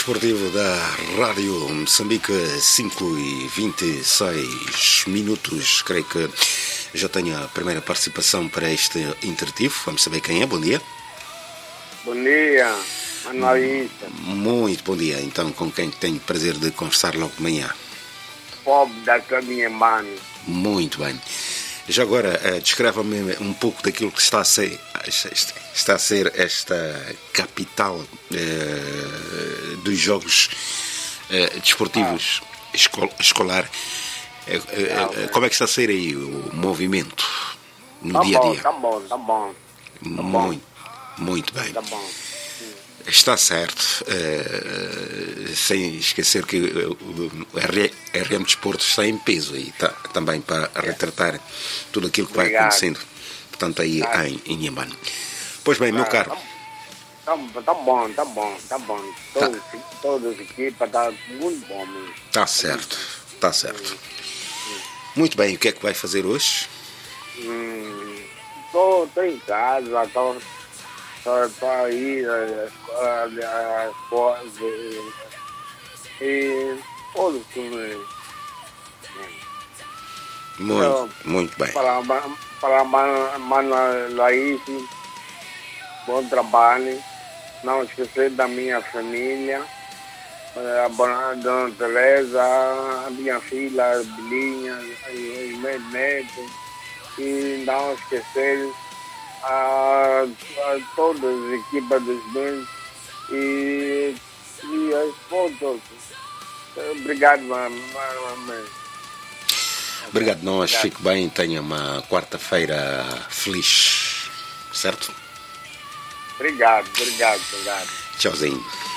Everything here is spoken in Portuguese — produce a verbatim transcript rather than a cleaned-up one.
desportivo da Rádio Moçambique, cinco e vinte e seis minutos. Creio que já tenho a primeira participação para este interativo. Vamos saber quem é. Bom dia. Bom dia, analista. Muito bom dia. Então, com quem tenho o prazer de conversar logo de manhã? Pobre da minha mãe. Muito bem. Já agora, uh, descreva-me um pouco daquilo que está a ser, está a ser esta capital uh, dos jogos uh, desportivos ah. escol escolar. Uh, uh, uh, como é que está a ser aí o movimento no tá dia a dia? Tá bom, tá bom. Tá muito, bom. muito bem. Tá bom. Está certo, uh, sem esquecer que o R M Desporto está em peso aí, tá, também para retratar tudo aquilo que vai Obrigado. acontecendo, portanto, aí tá. em Inhambane. Pois bem, meu caro. Tá, tá, tá bom, tá bom, tá bom. Todos, tá. todos equipa, tá muito bom mesmo. Tá certo, tá certo. Muito bem, o que é que vai fazer hoje? Hum, tô, tô em casa, tô... Estou aí, a escola, e todos tudo. Muito, muito bem. Para, para a Mana Laís, bom trabalho. Não esquecer da minha família, a Dona Teresa, a minha filha, a Belinha, os meus netos. E não esquecer A, a todas as equipas dos bens e, e as fotos. Obrigado, mamãe. Obrigado, nós. Obrigado. Fico bem, tenha uma quarta-feira feliz, certo? Obrigado, obrigado, obrigado. Tchauzinho.